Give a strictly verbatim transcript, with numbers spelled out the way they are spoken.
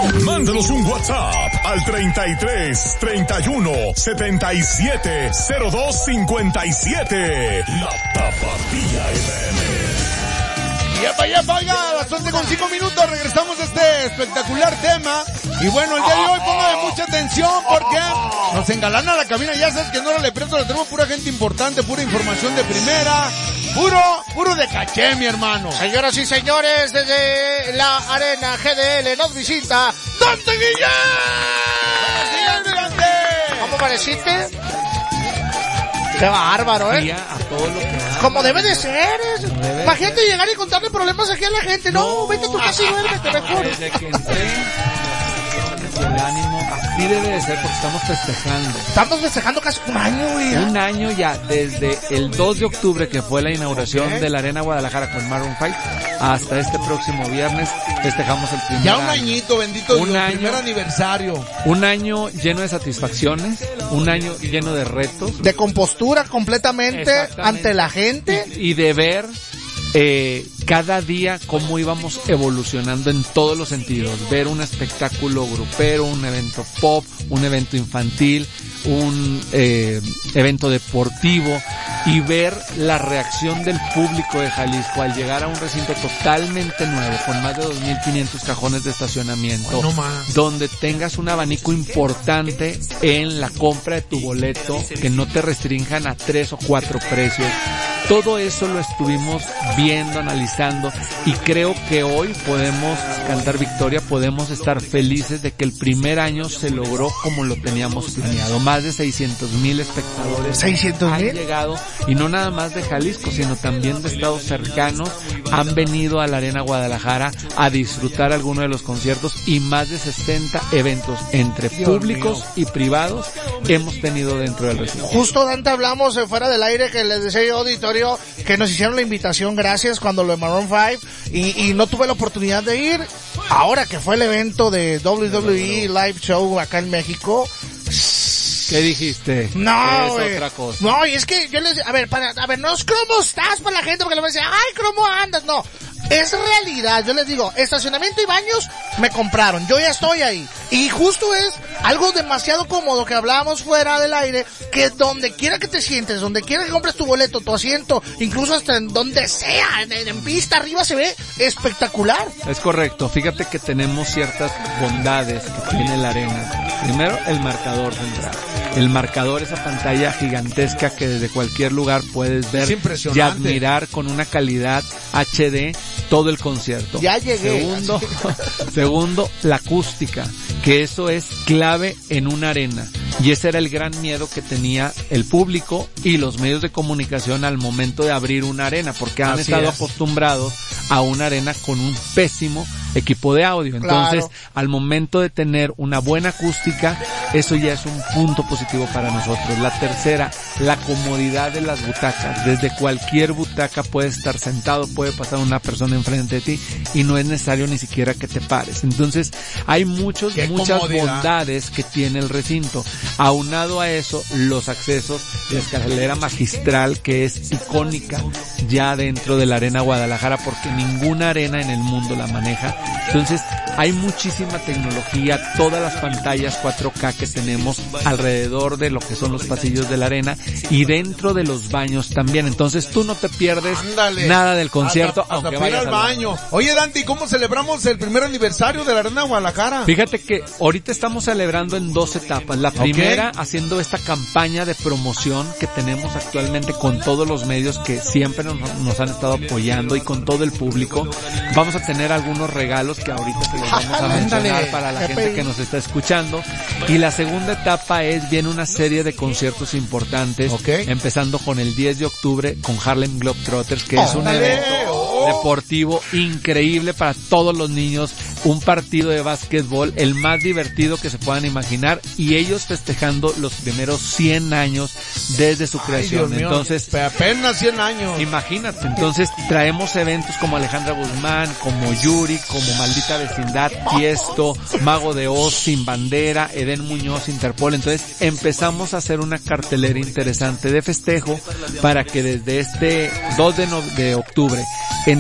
Mándanos un WhatsApp al treinta y tres, treinta y uno, setenta y siete, cero dos cincuenta y siete. La Tapatía F M. Yepa, yepa, oiga, a las once con cinco minutos regresamos a este espectacular tema. Y bueno, el día de hoy ponga mucha atención porque nos engalana la cabina. Ya sabes que en Hora Le Presto le tenemos pura gente importante, pura información de primera, puro, puro de caché, mi hermano. Señoras y señores, desde la Arena G D L nos visita Dante Guillén. Dante. ¿Cómo pareciste? Qué bárbaro, ¿eh? A todo lo que como debe de ser. Es... Imagínate llegar y contarle problemas aquí a la gente. No, no vete a tu casa y duérmete mejor. Desde que entré, el ánimo, así debe de ser porque estamos festejando. Estamos festejando casi un año, güey. Un año ya, desde el dos de octubre, que fue la inauguración okay. de la Arena Guadalajara con Maroon cinco, hasta este próximo viernes festejamos el primer Ya año. un añito, bendito un Dios, año, primer aniversario. Un año lleno de satisfacciones, un año lleno de retos. De compostura completamente ante la gente. Y, y de ver eh, cada día cómo íbamos evolucionando en todos los sentidos. Ver un espectáculo grupero, un evento pop, un evento infantil, un eh, evento deportivo, y ver la reacción del público de Jalisco al llegar a un recinto totalmente nuevo, con más de dos mil quinientos cajones de estacionamiento, bueno, más. donde tengas un abanico importante en la compra de tu boleto, que no te restrinjan a tres o cuatro precios. Todo eso lo estuvimos viendo, analizando, y creo que hoy podemos cantar victoria, podemos estar felices de que el primer año se logró como lo teníamos planeado. Más de seiscientos mil espectadores ¿seiscientos mil? Han llegado, y no nada más de Jalisco, sino también de estados cercanos, han venido a la Arena Guadalajara a disfrutar alguno de los conciertos, y más de sesenta eventos entre Dios públicos mío. y privados hemos tenido dentro del recinto. Justo, Dante, hablamos eh, fuera del aire que les decía yo, auditorio, que nos hicieron la invitación, gracias, cuando lo de Maroon cinco, y, y no tuve la oportunidad de ir. Ahora que fue el evento de W W E Live Show acá en México. ¿Qué dijiste? No, es otra cosa. No, y es que yo les, a ver, para, a ver, no es cómo estás para la gente, porque le van a decir, ay, cómo andas, no. Es realidad, yo les digo, estacionamiento y baños me compraron, yo ya estoy ahí. Y justo es algo demasiado cómodo que hablábamos fuera del aire, que donde quiera que te sientes, donde quiera que compres tu boleto, tu asiento, incluso hasta en donde sea, en, en pista arriba se ve espectacular. Es correcto, fíjate que tenemos ciertas bondades que tiene la arena. Primero, el marcador central. El marcador, esa pantalla gigantesca que desde cualquier lugar puedes ver y admirar con una calidad H D todo el concierto. Ya llegué. Segundo, segundo, la acústica, que eso es clave en una arena. Y ese era el gran miedo que tenía el público y los medios de comunicación al momento de abrir una arena, porque han Así estado es. acostumbrados a una arena con un pésimo equipo de audio. Entonces, claro. al momento de tener una buena acústica, eso ya es un punto positivo para nosotros. La tercera, la comodidad de las butacas. Desde cualquier butaca puedes estar sentado, puede pasar una persona enfrente de ti y no es necesario ni siquiera que te pares. Entonces, hay muchos, muchas comodidad. bondades que tiene el recinto. Aunado a eso, los accesos, la escalera magistral que es icónica ya dentro de la Arena Guadalajara, porque ninguna arena en el mundo la maneja. Entonces, hay muchísima tecnología, todas las pantallas cuatro K que tenemos alrededor de lo que son los pasillos de la arena y dentro de los baños también. Entonces, tú no te pierdes Ándale. nada del concierto, hasta, aunque hasta vayas al baño. baño. Oye, Dante, ¿y cómo celebramos el primer aniversario de la Arena Guadalajara? Fíjate que ahorita estamos celebrando en dos etapas. La primera, okay. haciendo esta campaña de promoción que tenemos actualmente con todos los medios que siempre nos, nos han estado apoyando y con todo el público. Vamos a tener algunos regalos que ahorita se los vamos a mencionar para la gente que nos está escuchando. Y la segunda etapa es, viene una serie de conciertos importantes, okay. empezando con el diez de octubre con Harlem Globetrotters, que oh, es un dale. evento oh. deportivo increíble para todos los niños, un partido de básquetbol, el más divertido que se puedan imaginar, y ellos festejando los primeros cien años desde su creación. Ay, entonces, mío, apenas cien años. Imagínate, entonces traemos eventos como Alejandra Guzmán, como Yuri, como Maldita Vecindad, Tiesto, Mago de Oz, Sin Bandera, Eden Muñoz, Interpol. Entonces empezamos a hacer una cartelera interesante de festejo para que desde este dos de octubre